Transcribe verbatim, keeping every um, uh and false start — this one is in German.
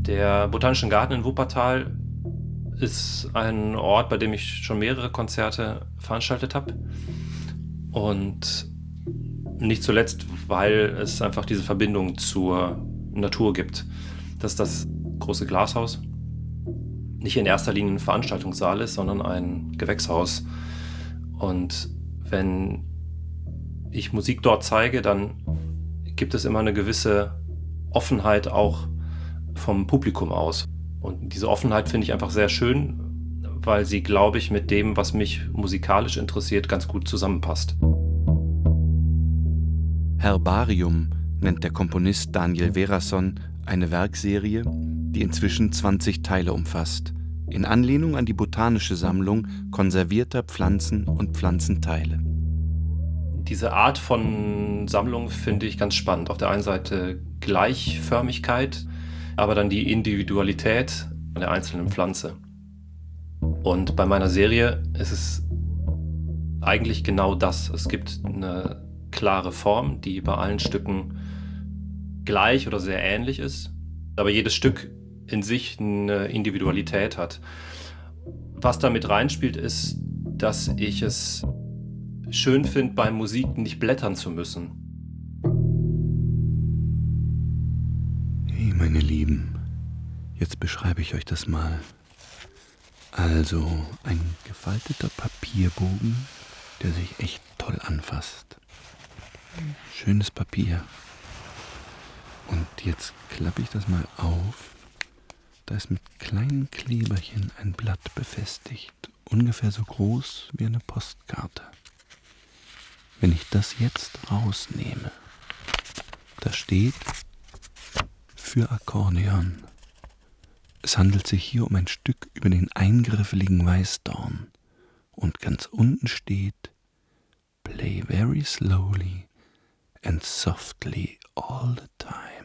Der Botanische Garten in Wuppertal ist ein Ort, bei dem ich schon mehrere Konzerte veranstaltet habe. Und nicht zuletzt, weil es einfach diese Verbindung zur Natur gibt. Das ist das große Glashaus. Nicht in erster Linie ein Veranstaltungssaal ist, sondern ein Gewächshaus. Und wenn ich Musik dort zeige, dann gibt es immer eine gewisse Offenheit auch vom Publikum aus. Und diese Offenheit finde ich einfach sehr schön, weil sie, glaube ich, mit dem, was mich musikalisch interessiert, ganz gut zusammenpasst. Herbarium nennt der Komponist Daniel Verason eine Werkserie, die inzwischen zwanzig Teile umfasst, in Anlehnung an die botanische Sammlung konservierter Pflanzen und Pflanzenteile. Diese Art von Sammlung finde ich ganz spannend. Auf der einen Seite Gleichförmigkeit, aber dann die Individualität der einzelnen Pflanze. Und bei meiner Serie ist es eigentlich genau das. Es gibt eine klare Form, die bei allen Stücken gleich oder sehr ähnlich ist, aber jedes Stück in sich eine Individualität hat. Was damit reinspielt, ist, dass ich es schön finde, bei Musik nicht blättern zu müssen. Hey, meine Lieben, jetzt beschreibe ich euch das mal. Also, ein gefalteter Papierbogen, der sich echt toll anfasst. Schönes Papier. Und jetzt klappe ich das mal auf. Da ist mit kleinen Kleberchen ein Blatt befestigt, ungefähr so groß wie eine Postkarte. Wenn ich das jetzt rausnehme, da steht für Akkordeon. Es handelt sich hier um ein Stück über den eingriffeligen Weißdorn. Und ganz unten steht Play very slowly and softly all the time.